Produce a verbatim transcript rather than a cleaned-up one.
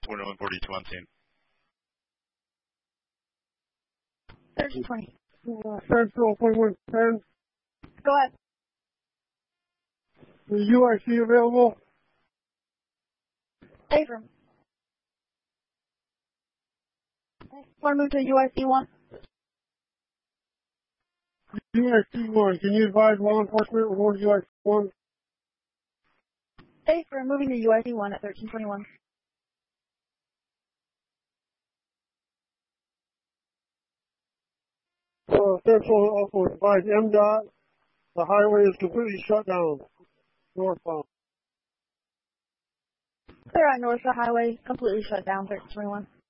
twenty-one forty-two on scene. thirteen twenty. Uh, Central twenty-one ten. Go ahead. The U I C available? Affirm. Want to move to U I C one? U I C one, can you advise law enforcement we're going to U I C one? Affirm, moving to U I C one at thirteen twenty-one. Uh, Central also advise M DOT, the highway is completely shut down, northbound. Clear on North Shore Highway, completely shut down, thirteen twenty-one.